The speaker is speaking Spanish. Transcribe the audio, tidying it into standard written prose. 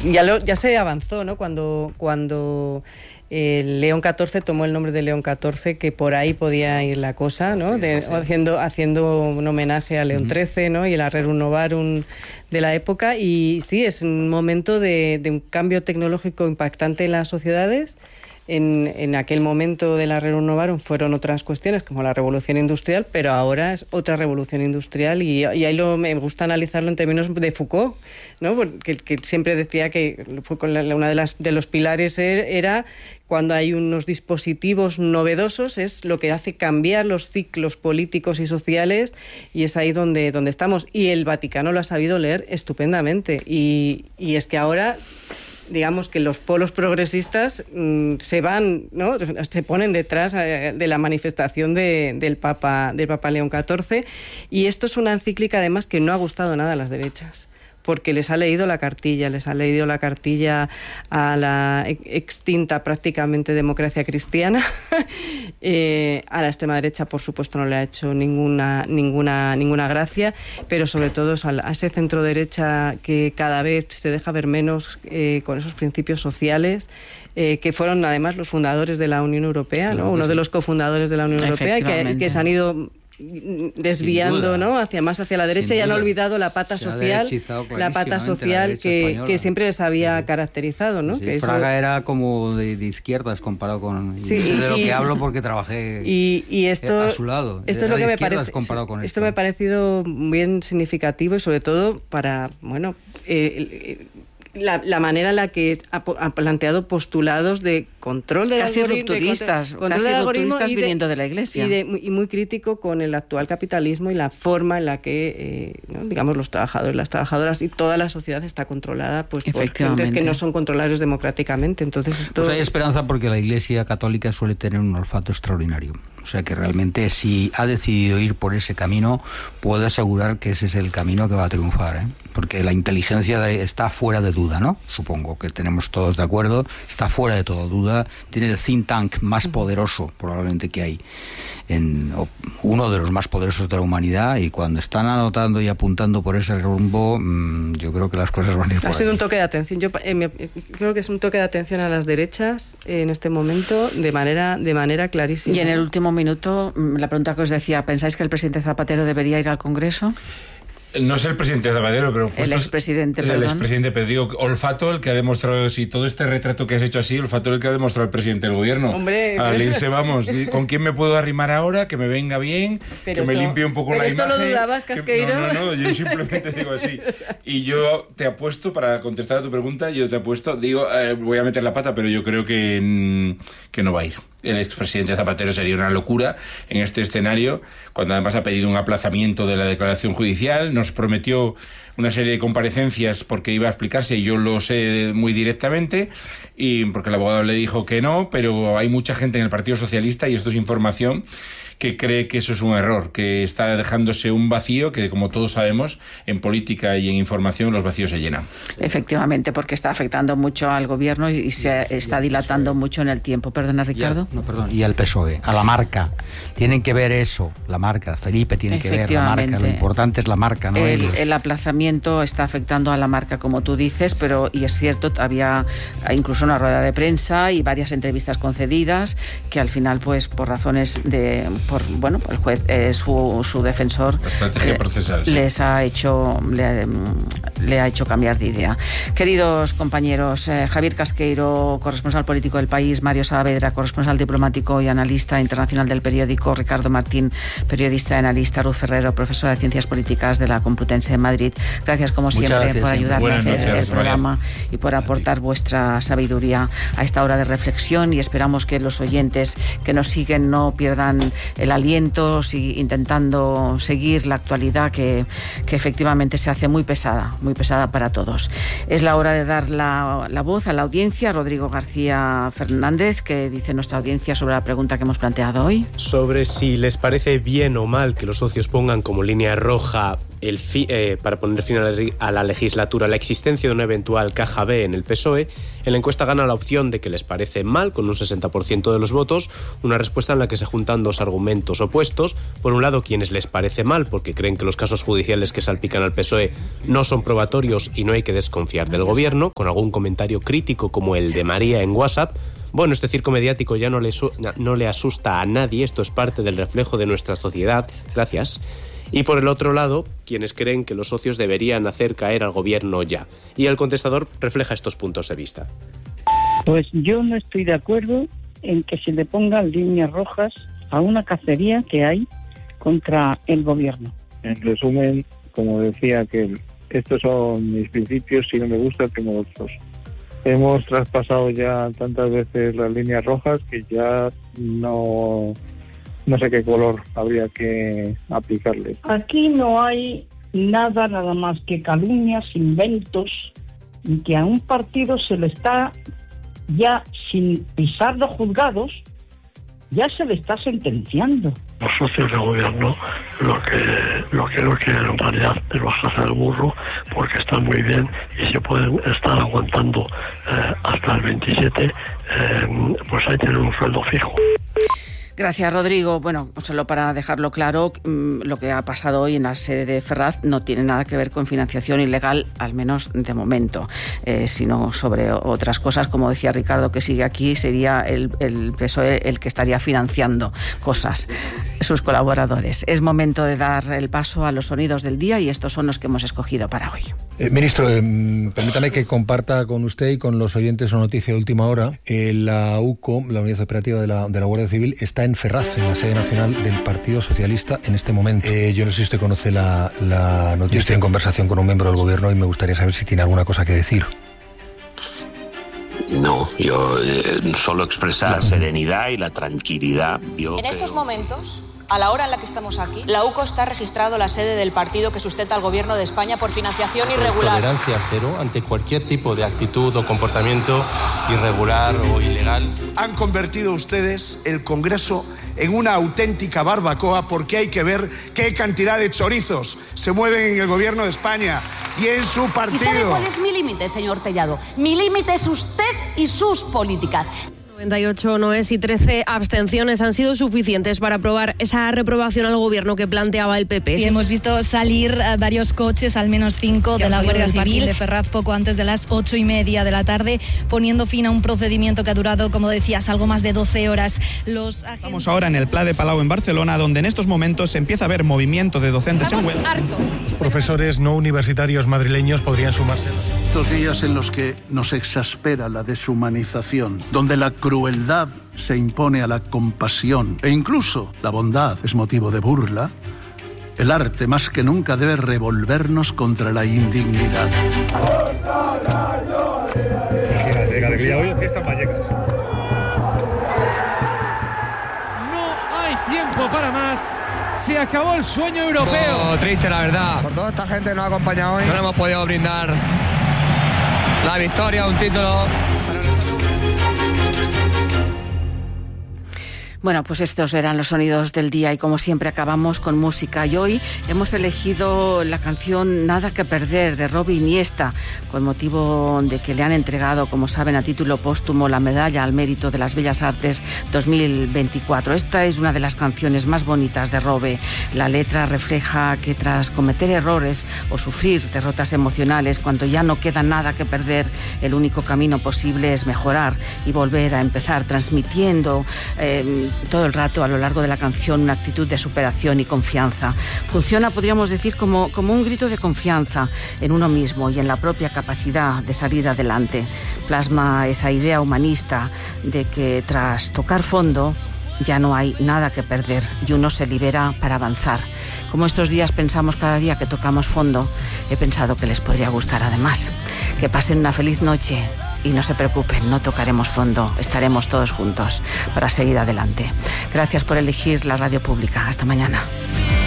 ya se avanzó, ¿no? Cuando León XIV tomó el nombre de León XIV, que por ahí podía ir la cosa, ¿no? Haciendo un homenaje a León XIII, ¿no? Y el Rerum Novarum de la época. Y sí, es un momento de un cambio tecnológico impactante en las sociedades. En aquel momento de la Rerum Novarum fueron otras cuestiones como la revolución industrial, pero ahora es otra revolución industrial y ahí me gusta analizarlo en términos de Foucault, ¿no? Porque que siempre decía que una de los pilares era cuando hay unos dispositivos novedosos, es lo que hace cambiar los ciclos políticos y sociales, y es ahí donde estamos. Y el Vaticano lo ha sabido leer estupendamente y es que ahora, digamos que los polos progresistas se van, ¿no? Se ponen detrás de la manifestación del Papa León XIV, y esto es una encíclica además que no ha gustado nada a las derechas, porque les ha leído la cartilla a la extinta prácticamente democracia cristiana. A la extrema derecha, por supuesto, no le ha hecho ninguna gracia, pero sobre todo a ese centro derecha que cada vez se deja ver menos, con esos principios sociales, que fueron además los fundadores de la Unión Europea, ¿no? Uno de los cofundadores de la Unión Europea, y que se han ido desviando, ¿no? hacia la derecha, y han olvidado la pata social, que siempre les había caracterizado, ¿no? Sí, que Fraga era como de izquierdas comparado con... Sí, sé de lo que hablo porque trabajé a su lado. Esto es lo que me parece. Esto me ha parecido bien significativo, y sobre todo para, bueno, la manera en la que ha planteado postulados de control del algoritmo, casi rupturistas viniendo de la Iglesia, y muy crítico con el actual capitalismo y la forma en la que, ¿no? digamos, los trabajadores, las trabajadoras y toda la sociedad está controlada, pues, por gentes que no son controlables democráticamente. Entonces esto... Pues hay esperanza, porque la Iglesia católica suele tener un olfato extraordinario. O sea que realmente, si ha decidido ir por ese camino, puedo asegurar que ese es el camino que va a triunfar, ¿eh? Porque la inteligencia está fuera de duda, ¿no? Supongo que tenemos todos de acuerdo, está fuera de toda duda. Tiene el think tank más poderoso probablemente que hay, uno de los más poderosos de la humanidad, y cuando están anotando y apuntando por ese rumbo, yo creo que las cosas van a ir por ahí. Ha sido un toque de atención. Yo creo que es un toque de atención a las derechas en este momento de manera clarísima. Y en el último minuto, la pregunta que os decía, ¿pensáis que el presidente Zapatero debería ir al Congreso? No es el presidente Zapatero, pero... El expresidente, perdón. El expresidente, pero digo, olfato el que ha demostrado, si todo este retrato que has hecho así, olfato el que ha demostrado el presidente del gobierno. Hombre, al irse, vamos, ¿con quién me puedo arrimar ahora? Que me venga bien, que me limpie un poco la imagen. ¿Pero esto lo dudabas, Casqueiro? No, yo simplemente digo así. Y yo te apuesto, para contestar a tu pregunta, voy a meter la pata, pero yo creo que no va a ir. El expresidente Zapatero sería una locura en este escenario, cuando además ha pedido un aplazamiento de la declaración judicial, nos prometió una serie de comparecencias porque iba a explicarse, y yo lo sé muy directamente, y porque el abogado le dijo que no, pero hay mucha gente en el Partido Socialista, y esto es información, que cree que eso es un error, que está dejándose un vacío, que como todos sabemos, en política y en información los vacíos se llenan. Efectivamente, porque está afectando mucho al gobierno y se está dilatando mucho en el tiempo. Perdona, Ricardo. Y al PSOE, a la marca. Tienen que ver eso, la marca. Felipe tiene que ver la marca. Lo importante es la marca, no ellos. El aplazamiento está afectando a la marca, como tú dices, y es cierto, había incluso una rueda de prensa y varias entrevistas concedidas que al final, pues por razones el juez, su defensor, la estrategia procesal, les ha hecho le ha hecho cambiar de idea. Queridos compañeros, Javier Casqueiro, corresponsal político del País, Mario Saavedra, corresponsal diplomático y analista internacional del periódico, Ricardo Martín, periodista y analista, Ruth Ferrero, profesora de Ciencias Políticas de la Complutense de Madrid. Gracias como siempre por ayudarme a hacer el programa y por aportar vuestra sabiduría a esta hora de reflexión, y esperamos que los oyentes que nos siguen no pierdan el aliento, intentando seguir la actualidad que efectivamente se hace muy pesada para todos. Es la hora de dar la voz a la audiencia. Rodrigo García Fernández, que dice nuestra audiencia sobre la pregunta que hemos planteado hoy. Sobre si les parece bien o mal que los socios pongan como línea roja para poner fin a la legislatura la existencia de una eventual caja B en el PSOE, en la encuesta gana la opción de que les parece mal, con un 60% de los votos, una respuesta en la que se juntan dos argumentos opuestos. Por un lado, quienes les parece mal porque creen que los casos judiciales que salpican al PSOE no son probatorios y no hay que desconfiar del gobierno, con algún comentario crítico como el de María en WhatsApp. Bueno, este circo mediático ya no le asusta a nadie, esto es parte del reflejo de nuestra sociedad, gracias. Y por el otro lado, quienes creen que los socios deberían hacer caer al gobierno ya. Y el contestador refleja estos puntos de vista. Pues yo no estoy de acuerdo en que se le pongan líneas rojas a una cacería que hay contra el gobierno. En resumen, como decía, que estos son mis principios, si no me gusta tengo otros. Hemos traspasado ya tantas veces las líneas rojas que ya no sé qué color habría que aplicarle. Aquí no hay nada más que calumnias, inventos, y que a un partido se le está, ya sin pisar los juzgados, ya se le está sentenciando. Los socios de gobierno lo que no quieren en realidad es bajarse del burro, porque están muy bien y se pueden estar aguantando hasta el 27, pues ahí tienen un sueldo fijo. Gracias, Rodrigo. Bueno, solo para dejarlo claro, lo que ha pasado hoy en la sede de Ferraz no tiene nada que ver con financiación ilegal, al menos de momento, sino sobre otras cosas. Como decía Ricardo, que sigue aquí, sería el PSOE el que estaría financiando cosas, sus colaboradores. Es momento de dar el paso a los sonidos del día y estos son los que hemos escogido para hoy. Ministro, permítame que comparta con usted y con los oyentes una noticia de última hora. La UCO, la Unidad Operativa de la Guardia Civil, está en Ferraz, en la sede nacional del Partido Socialista en este momento. Yo no sé si usted conoce la noticia. Estoy en conversación con un miembro del gobierno y me gustaría saber si tiene alguna cosa que decir. No, yo solo expresar serenidad y la tranquilidad. En estos momentos, a la hora en la que estamos aquí, la UCO está registrado la sede del partido que sustenta al gobierno de España por financiación irregular. Tolerancia cero ante cualquier tipo de actitud o comportamiento irregular o ilegal. Han convertido ustedes el Congreso en una auténtica barbacoa, porque hay que ver qué cantidad de chorizos se mueven en el gobierno de España y en su partido. ¿Y sabe cuál es mi límite, señor Tellado? Mi límite es usted y sus políticas. 98 noes y 13 abstenciones han sido suficientes para aprobar esa reprobación al gobierno que planteaba el PP. Y hemos visto salir varios coches, al menos 5 de la Guardia Civil de Ferraz poco antes de las 8:30 de la tarde, poniendo fin a un procedimiento que ha durado, como decías, algo más de 12 horas. Estamos ahora en el Pla de Palau en Barcelona, donde en estos momentos se empieza a ver movimiento de docentes en huelga. Los profesores no universitarios madrileños podrían sumarse. Estos días en los que nos exaspera la deshumanización, donde la crueldad se impone a la compasión e incluso la bondad es motivo de burla, el arte más que nunca debe revolvernos contra la indignidad. No hay tiempo para más. Se acabó el sueño europeo. Oh, triste, la verdad. Por toda esta gente nos ha acompañado hoy. No le hemos podido brindar la victoria, un título. Bueno, pues estos eran los sonidos del día y como siempre acabamos con música. Y hoy hemos elegido la canción Nada que perder de Robbie Iniesta, con motivo de que le han entregado, como saben, a título póstumo la medalla al mérito de las Bellas Artes 2024. Esta es una de las canciones más bonitas de Robbie. La letra refleja que tras cometer errores o sufrir derrotas emocionales, cuando ya no queda nada que perder, el único camino posible es mejorar y volver a empezar, transmitiendo todo el rato a lo largo de la canción una actitud de superación y confianza. Funciona, podríamos decir, como un grito de confianza en uno mismo y en la propia capacidad de salir adelante. Plasma esa idea humanista de que tras tocar fondo ya no hay nada que perder y uno se libera para avanzar. Como estos días pensamos cada día que tocamos fondo, he pensado que les podría gustar además. Que pasen una feliz noche. Y no se preocupen, no tocaremos fondo, estaremos todos juntos para seguir adelante. Gracias por elegir la radio pública. Hasta mañana.